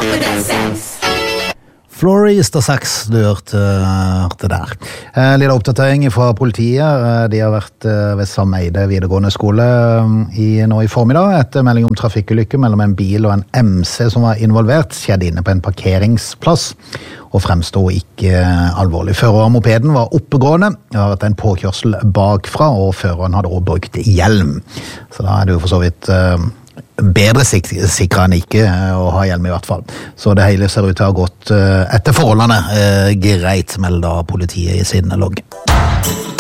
Florister Sax, du hørte der. Litt oppdatering fra politiet. De har vært ved Sameide videregående skole nå i formiddag etter melding om trafikkulykke mellom en bil og en MC som var involvert, skjedde inne på en parkeringsplass og fremstod ikke alvorlig. Føreren av mopeden var oppegående, det har vært en påkjørsel bakfra, og føreren hadde også brukt hjelm. Så da det jo for så vidt bedre sikret enn ikke å ha hjelm i hvert fall. Så det hele ser ut til å ha gått etter forholdene greit, melder politiet i sin logg.